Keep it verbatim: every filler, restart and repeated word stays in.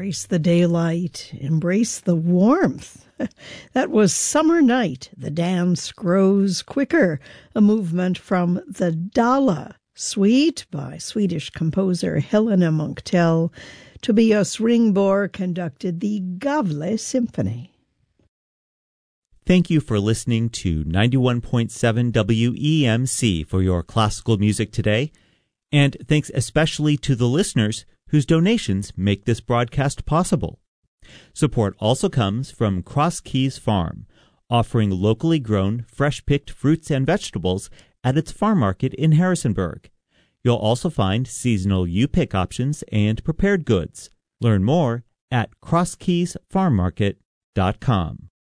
Embrace the daylight, embrace the warmth. That was Summer Night. The dance grows quicker, a movement from the Dala Suite by Swedish composer Helena Munktell. Tobias Ringbor conducted the Gavle Symphony. Thank you for listening to ninety-one point seven W E M C for your classical music today, and thanks especially to the listeners whose donations make this broadcast possible. Support also comes from Cross Keys Farm, offering locally grown, fresh-picked fruits and vegetables at its farm market in Harrisonburg. You'll also find seasonal U-Pick options and prepared goods. Learn more at cross keys farm market dot com.